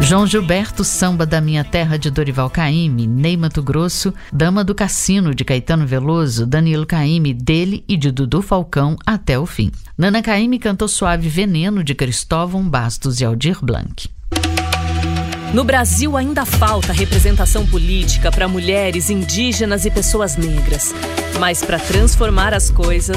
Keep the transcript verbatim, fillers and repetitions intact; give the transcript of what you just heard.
João Gilberto, Samba da Minha Terra, de Dorival Caymmi. Ney Matogrosso, Dama do Cassino, de Caetano Veloso. Danilo Caymmi, dele e de Dudu Falcão, Até o Fim. Nana Caymmi cantou Suave Veneno, de Cristóvão Bastos e Aldir Blanc. No Brasil ainda falta representação política para mulheres, indígenas e pessoas negras. Mas para transformar as coisas,